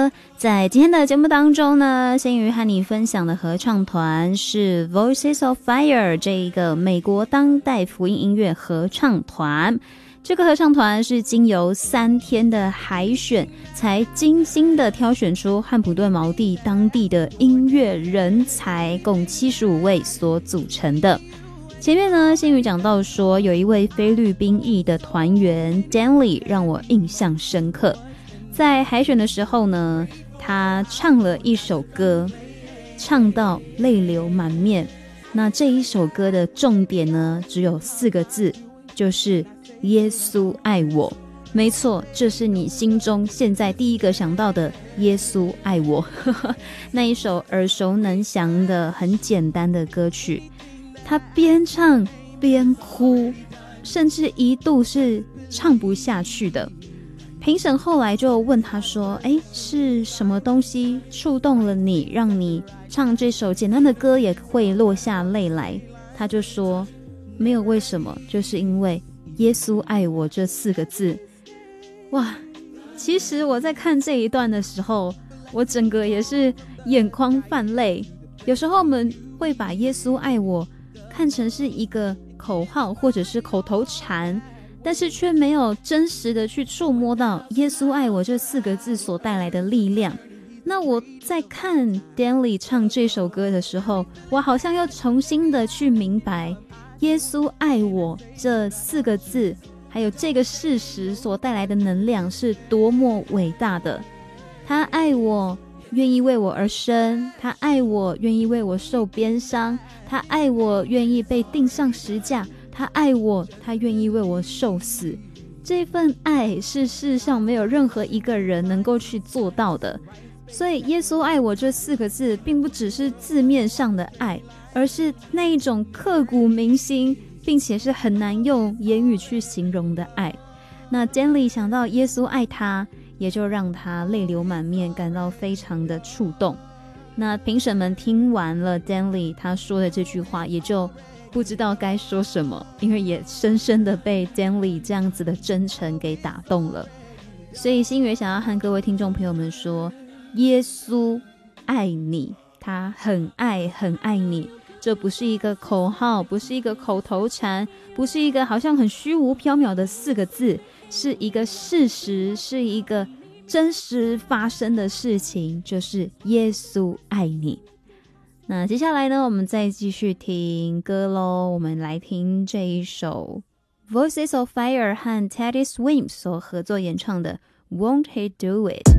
的，在今天的节目当中呢，先宇和你分享的合唱团是 Voices of Fire 这一个美国当代福音音乐合唱团。这个合唱团是经由3天的海选，才精心的挑选出汉普顿毛地当地的音乐人才，共75位所组成的。前面呢，先宇讲到说，有一位菲律宾裔的团员 Danley 让我印象深刻。在海选的时候呢，他唱了一首歌，唱到泪流满面。那这一首歌的重点呢，只有4个字，就是耶稣爱我。没错，这是你心中现在第一个想到的耶稣爱我那一首耳熟能详的很简单的歌曲，他边唱边哭，甚至一度是唱不下去的。评审后来就问他说，是什么东西触动了你，让你唱这首简单的歌也会落下泪来？他就说，没有为什么，就是因为耶稣爱我这4个字。哇，其实我在看这一段的时候，我整个也是眼眶泛泪。有时候我们会把耶稣爱我看成是一个口号或者是口头禅，但是却没有真实的去触摸到耶稣爱我这4个字所带来的力量。那我在看 Danley 唱这首歌的时候，我好像又重新的去明白耶稣爱我这4个字还有这个事实所带来的能量是多么伟大的。他爱我，愿意为我而生，他爱我，愿意为我受鞭伤，他爱我，愿意被钉上十架，他爱我，他愿意为我受死。这份爱是世上没有任何一个人能够去做到的。所以耶稣爱我这4个字并不只是字面上的爱，而是那一种刻骨铭心并且是很难用言语去形容的爱。那 Danley 想到耶稣爱他，也就让他泪流满面，感到非常的触动。那评审们听完了 Danley 他说的这句话，也就不知道该说什么，因为也深深的被 Danley 这样子的真诚给打动了。所以新宇想要和各位听众朋友们说，耶稣爱你，他很爱很爱你。这不是一个口号，不是一个口头禅，不是一个好像很虚无缥缈的4个字，是一个事实，是一个真实发生的事情，就是耶稣爱你。那接下来呢，我们再继续听歌咯，我们来听这一首 Voices of Fire 和 Teddy Swims 所合作演唱的 Won't He Do It。